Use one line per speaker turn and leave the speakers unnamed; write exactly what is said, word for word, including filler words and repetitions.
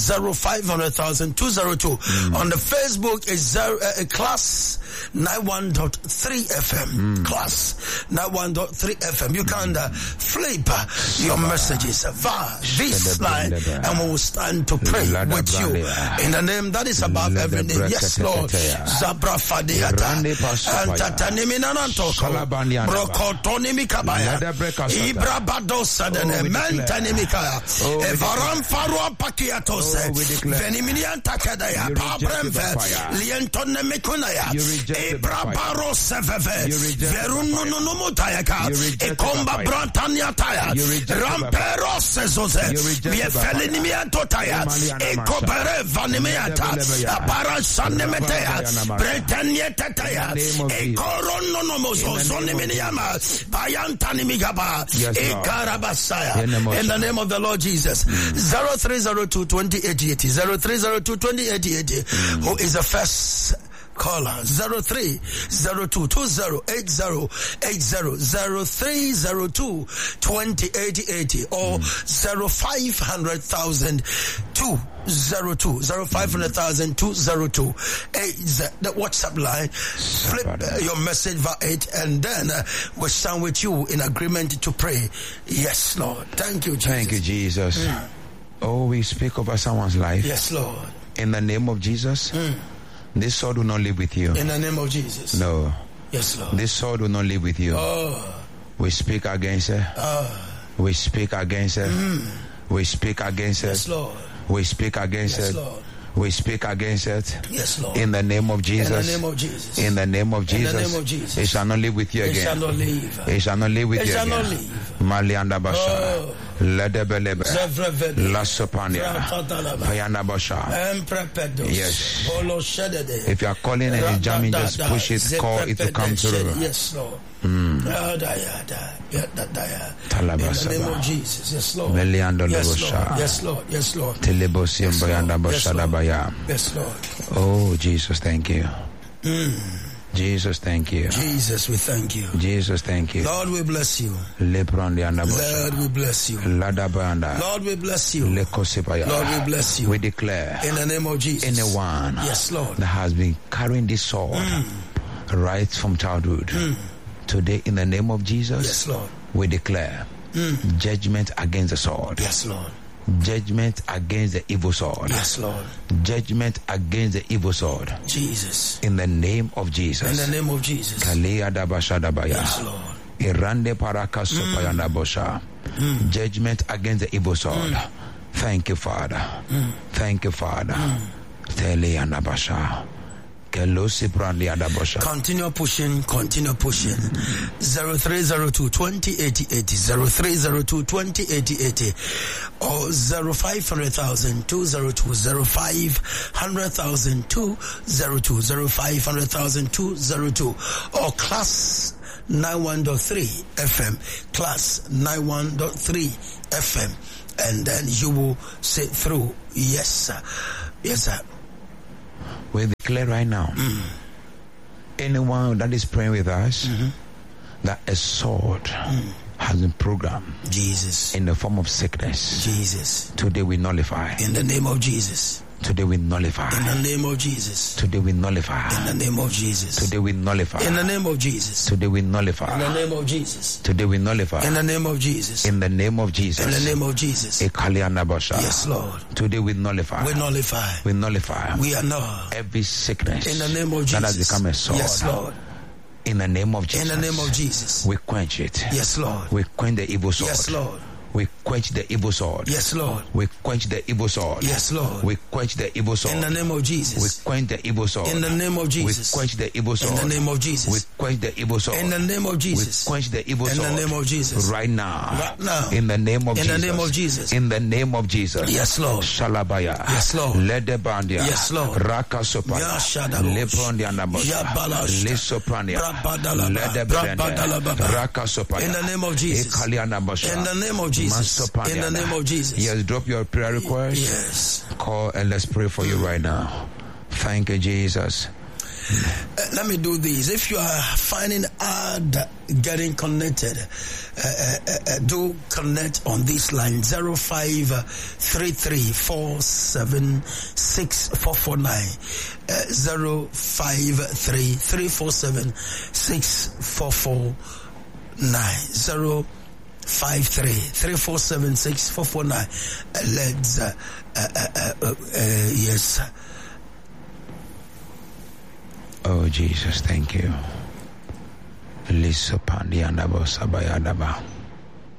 zero five hundred thousand two zero two. Mm. On the Facebook is zero, uh, class ninety-one point three F M. Mm. Class ninety-one point three F M. You can uh, flip uh, your messages via this line, and we will stand to pray with you in the name that is above every name. Yes, Lord. Zabra Fadiata and Tatanimi Nanantoko Brokotonimi Kabaya Ibra Badosa Dene Mentanimikaya Evaram Farua Pakiatos Veniminian Takadaya Pabremve Lientone Mikunaya Ibra Baro Seveve Verununumutayaka Ekomba Brantania Taya Rampero Sezose Viefelinimia Totaya Ekobere Vanimiata Abara Sanemetea Bretania Tataya Ekorononomoso Soniminiama Bayantanimigaba Ekarabasaya in the name of the Lord Jesus. zero three zero two twenty eighty eighty zero three zero two twenty eighty eighty. Who is the first caller? Zero three zero two two zero eight zero eight zero zero three zero two twenty eighty eighty or zero five hundred thousand two zero two zero five hundred thousand two zero two. Eight the WhatsApp line. Flip uh, your message via it, and then uh, we'll stand with you in agreement to pray. Yes, Lord. Thank you, Jesus.
Thank you, Jesus. Mm. Oh, we speak over someone's life.
Yes, Lord.
In the name of Jesus. Mm. This sword will not live with you.
In the name of Jesus.
No.
Yes, Lord.
This sword will not live with you.
Oh.
We speak against it.
Oh.
We speak against it. Mm. We speak against it.
Yes, Lord.
We speak against
yes,
it.
Lord.
We speak against it.
Yes, Lord.
In the name of Jesus.
In the name of Jesus.
In the name of Jesus.
In the name of Jesus.
It shall not live with you again.
It shall not live.
It shall not live with
it
you
shall
again.
Not live.
Malianda Basha.
Oh.
Ledebelebe. La Sopania. Vayanda Basha. Yes. If you are calling and it's jamming, just push it, call it to come through.
Yes, Lord.
Mm.
In the name of Jesus, yes, Lord. Yes, Lord. Yes, Lord. Yes, Lord. Yes, Lord. Yes, Lord.
Oh, Jesus, thank you.
Mm.
Jesus, thank you.
Jesus, we thank you.
Jesus, thank you.
Lord, we bless you. Lord, we bless you. Lord, we bless you. Lord, we bless you.
We declare
in the name of Jesus.
Anyone
yes, Lord.
that has been carrying this sword mm. right from childhood, mm. today in the name of Jesus,
yes, Lord.
We declare mm. judgment against the sword.
Yes, Lord.
Judgment against the evil sword.
Yes, Lord.
Judgment against the evil sword.
Jesus.
In the name of Jesus.
In the name of Jesus.
Yes, Lord. Irande parakasopayanda bosha. Judgment against the evil sword. Mm. Thank you, Father. Mm. Thank you, Father. Tele mm. basha.
Continue pushing, continue pushing. zero three zero two twenty eighty eighty zero three zero two twenty eighty eighty or zero five hundred thousand two zero two zero five hundred thousand two zero two zero five hundred thousand two zero two or class ninety-one point three F M, class ninety-one point three F M, and then you will say through yes, sir. Yes, sir.
We declare right now, mm. anyone that is praying with us, mm-hmm. that a sword mm. has been programmed,
Jesus,
in the form of sickness,
Jesus.
Today we nullify.
In the name of Jesus.
Today we nullify.
In the name of Jesus.
Today we nullify.
In the name of Jesus.
Today we nullify.
In the name of Jesus.
Today we nullify.
In the name of Jesus.
Today we nullify.
In the name of Jesus.
In the name of Jesus.
In the name of Jesus. Yes, Lord.
Today we nullify.
We nullify.
We nullify.
We annul
every sickness.
In the name of Jesus.
That has become a sword.
Yes, Lord.
In the name of Jesus.
In the name of Jesus.
We quench it.
Yes, Lord.
We quench the evil sword.
Yes, Lord.
We quench the evil sword.
Yes, Lord.
We quench the evil sword.
Yes, Lord.
We quench the evil sword.
In the name of Jesus.
We quench the evil sword.
In the name of Jesus.
We quench the evil sword.
In the name of Jesus.
We quench the evil sword.
In the name of Jesus.
We quench the evil sword.
In the name of Jesus.
Right now.
Right now.
In the name of
In
Jesus.
the name of Jesus.
In the name of Jesus.
Yes, Lord.
Shalabaya.
Yes, Lord.
Ledebandia.
Yes, Lord.
Raka sopaya. Leprondia nabosha. Lesoprandia. Ledebende. Raka sopaya.
In the name of Jesus. In the name of Jesus. In the name of Jesus.
Yes, drop your prayer request.
Yes.
Call and let's pray for you right now. Thank you, Jesus.
Uh, let me do this. If you are finding hard getting connected, uh, uh, uh, do connect on this line zero five three three four seven six four four nine. Uh, zero five three three four seven six four four nine. Zero five three three four seven six four four nine. Uh, let's uh, uh, uh, uh, uh, yes.
Oh Jesus, thank you. Liso pandi andabo sabayadaba.